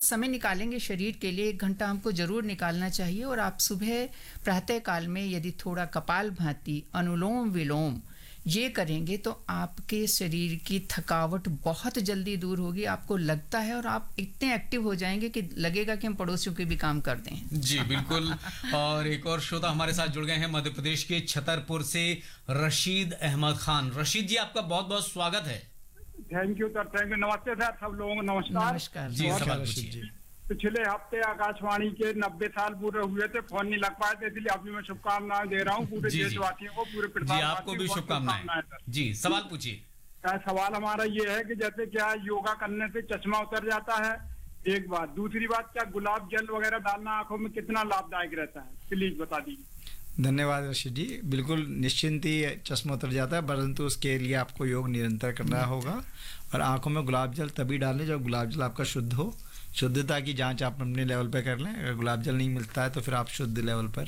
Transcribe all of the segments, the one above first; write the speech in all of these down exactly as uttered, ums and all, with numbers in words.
समय निकालेंगे शरीर के लिए, एक घंटा हमको जरूर निकालना चाहिए। और आप सुबह प्रातः काल में यदि थोड़ा कपालभाति, अनुलोम विलोम ये करेंगे तो आपके शरीर की थकावट बहुत जल्दी दूर होगी, आपको लगता है, और आप इतने एक्टिव हो जाएंगे कि लगेगा कि हम पड़ोसियों के भी काम कर दें। जी बिल्कुल। और एक और श्रोता हमारे साथ जुड़ गए हैं मध्य प्रदेश के छतरपुर से रशीद अहमद खान। रशीद जी, आपका बहुत बहुत स्वागत है। Thank you sir, thank you. नमस्ते सर, सब लोगों को नमस्कार। नमस्कार जी, सवाल पूछिए। पिछले हफ्ते आकाशवाणी के नब्बे साल पूरे हुए थे, फोन नहीं लग पाए थे, इसलिए अभी मैं शुभकामनाएं दे रहा हूँ पूरे देशवासियों को, पूरे जी, आपको भी शुभकामनाएं। जी, सवाल पूछिए। सवाल हमारा ये है कि जैसे क्या योगा करने से चश्मा उतर जाता है, एक बात। दूसरी बात, क्या गुलाब जल वगैरह डालना आंखों में कितना लाभदायक रहता है, प्लीज बता दीजिए। धन्यवाद रशीद जी। बिल्कुल निश्चिंत ही चश्मा उतर जाता है, परंतु उसके लिए आपको योग निरंतर करना होगा। और आंखों में गुलाब जल तभी डालें जब गुलाब जल आपका शुद्ध हो। शुद्धता की जांच आप अपने लेवल पर कर लें। अगर गुलाब जल नहीं मिलता है तो फिर आप शुद्ध लेवल पर,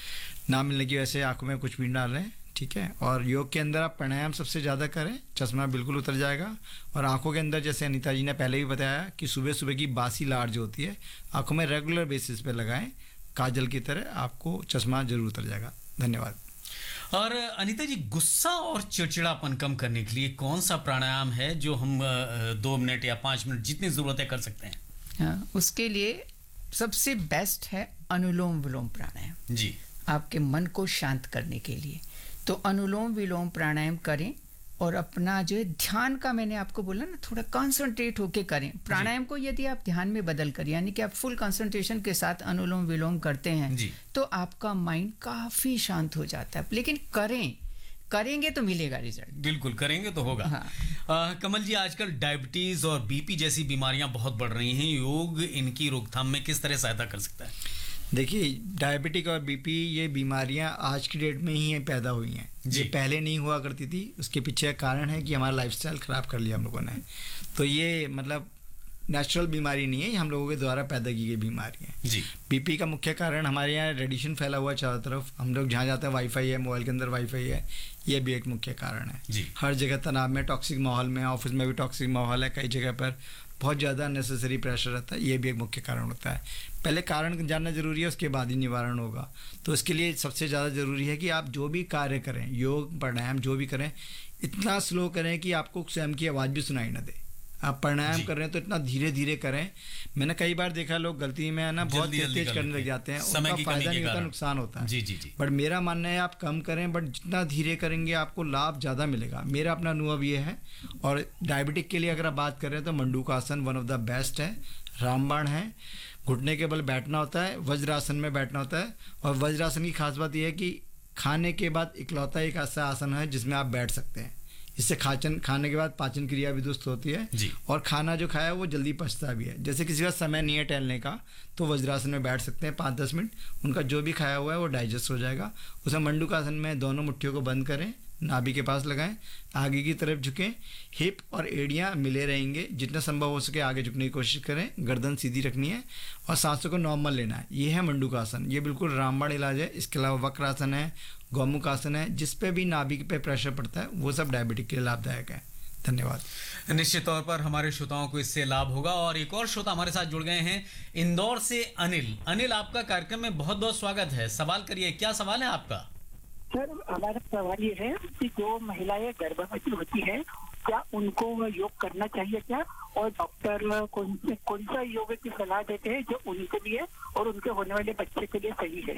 ना मिलने की वजह से आंखों में कुछ भी डाल रहे हैं, ठीक है। और योग के अंदर आप प्राणायाम सबसे ज़्यादा करें, चश्मा बिल्कुल उतर जाएगा। और आंखों के अंदर, जैसे अनीता जी ने पहले भी बताया, कि सुबह सुबह की बासी लार जो होती है आंखों में रेगुलर बेसिस पे लगाएं, काजल की तरह, आपको चश्मा जरूर उतर जाएगा। धन्यवाद। और अनीता जी, गुस्सा और चिड़चिड़ापन कम करने के लिए कौन सा प्राणायाम है जो हम दो मिनट या पाँच मिनट जितनी ज़रूरत है कर सकते हैं? हाँ, उसके लिए सबसे बेस्ट है अनुलोम विलोम प्राणायाम जी, आपके मन को शांत करने के लिए। तो अनुलोम विलोम प्राणायाम करें और अपना जो है ध्यान का, मैंने आपको बोला ना, थोड़ा कंसंट्रेट होके करें। प्राणायाम को यदि आप ध्यान में बदल कर, यानी कि आप फुल कंसंट्रेशन के साथ अनुलोम विलोम करते हैं जी, तो आपका माइंड काफी शांत हो जाता है। लेकिन करें, करेंगे तो मिलेगा रिजल्ट। बिल्कुल करेंगे तो होगा। हाँ। आ, कमल जी, आजकल डायबिटीज और बीपी जैसी बीमारियां बहुत बढ़ रही हैं, योग इनकी रोकथाम में किस तरह सहायता कर सकता है? देखिए, डायबिटिक और बीपी ये बीमारियां आज की डेट में ही पैदा हुई हैं, ये पहले नहीं हुआ करती थी। उसके पीछे का कारण है कि हमारा लाइफस्टाइल खराब कर लिया हम लोगों ने। तो ये मतलब नेचुरल बीमारी नहीं है, ये हम लोगों के द्वारा पैदा की गई बीमारी है। जी। बीपी का मुख्य कारण हमारे यहाँ रेडिएशन फैला हुआ है चारों तरफ। हम लोग जहाँ जाते हैं वाईफाई है, मोबाइल के अंदर वाईफाई है, ये भी एक मुख्य कारण है। जी। हर जगह तनाव में, टॉक्सिक माहौल में, ऑफिस में भी टॉक्सिक माहौल है, कई जगह पर बहुत ज़्यादा नेसेसरी प्रेशर रहता है, ये भी एक मुख्य कारण होता है। पहले कारण जानना जरूरी है, उसके बाद ही निवारण होगा। तो इसके लिए सबसे ज़्यादा ज़रूरी है कि आप जो भी कार्य करें, योग प्राणायाम जो भी करें, इतना स्लो करें कि आपको स्वयं की आवाज़ भी सुनाई ना दे। आप प्राणायाम कर रहे हैं तो इतना धीरे धीरे करें। मैंने कई बार देखा लोग गलती में है ना बहुत तेज तेज करने लग जाते हैं, उनका फायदा नहीं होता, नुकसान होता है। जी जी जी। बट मेरा मानना है आप कम करें, बट जितना धीरे करेंगे आपको लाभ ज़्यादा मिलेगा। मेरा अपना अनुभव ये है। और डायबिटिक के लिए अगर आप बात करें तो मंडूकासन वन ऑफ द बेस्ट है, रामबाण है। घुटने के बल बैठना होता है, वज्रासन में बैठना होता है। और वज्रासन की खास बात यह है कि खाने के बाद इकलौता एक ऐसा आसन है जिसमें आप बैठ सकते हैं। इससे खाचन खाने के बाद पाचन क्रिया भी दुरुस्त होती है जी। और खाना जो खाया वो जल्दी पचता भी है। जैसे किसी का समय नहीं है टहलने का तो वज्रासन में बैठ सकते हैं पाँच दस मिनट, उनका जो भी खाया हुआ है वो डाइजेस्ट हो जाएगा। उसमें मंडूकासन में दोनों मुट्ठियों को बंद करें, नाभि के पास लगाएं, आगे की तरफ झुकें, हिप और एड़ियाँ मिले रहेंगे, जितना संभव हो सके आगे झुकने की कोशिश करें, गर्दन सीधी रखनी है और सांसों को नॉर्मल लेना है। ये है मंडूकासन, ये बिल्कुल रामबाण इलाज है। इसके अलावा वक्रासन है, गौमुखासन है, जिस पे भी नाभि पे प्रेशर पड़ता है वो सब डायबिटिक के लिए लाभदायक है। धन्यवाद। निश्चित तौर पर हमारे श्रोताओं को इससे लाभ होगा। और एक और श्रोता हमारे साथ जुड़ गए हैं इंदौर से अनिल। अनिल, आपका कार्यक्रम में बहुत बहुत स्वागत है। सवाल करिए, क्या सवाल है आपका? सर, हमारा सवाल ये है कि जो महिलाएं गर्भवती होती हैं क्या उनको योग करना चाहिए क्या, और डॉक्टर कौन से कौन सा योग की सलाह देते हैं जो उनके लिए और उनके होने वाले बच्चे के लिए सही है?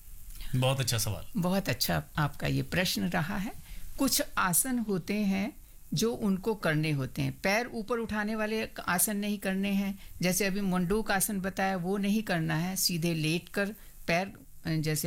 बहुत अच्छा सवाल, बहुत अच्छा आपका ये प्रश्न रहा है। कुछ आसन होते हैं जो उनको करने होते हैं, पैर ऊपर उठाने वाले आसन नहीं करने हैं। जैसे अभी मंडूक आसन बताया वो नहीं करना है, सीधे लेटकर पैर, जैसे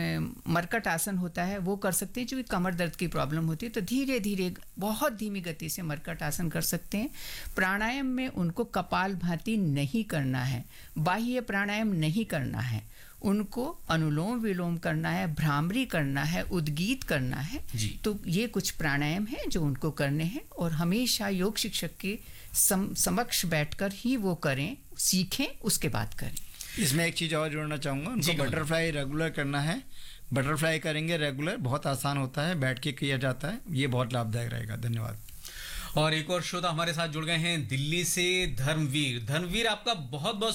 मरकट आसन होता है वो कर सकते हैं। जो कमर दर्द की प्रॉब्लम होती है तो धीरे धीरे बहुत धीमी गति से मरकट आसन कर सकते हैं। प्राणायाम में उनको कपालभाति नहीं करना है, बाह्य प्राणायाम नहीं करना है, उनको अनुलोम विलोम करना है, भ्रामरी करना है, उद्गीत करना है। तो ये कुछ प्राणायाम हैं जो उनको करने हैं और हमेशा योग शिक्षक के सम, समक्ष बैठकर ही वो करें, सीखें, उसके बाद करें। इसमें एक चीज़ और जोड़ना चाहूँगा, उनको बटरफ्लाई रेगुलर करना है। बटरफ्लाई करेंगे रेगुलर, बहुत आसान होता है, बैठ के किया जाता है, ये बहुत लाभदायक रहेगा। धन्यवाद। और एक और श्रोता हमारे साथ जुड़ गए हैं दिल्ली से धर्मवीर। धर्मवीर, आपका बहुत बहुत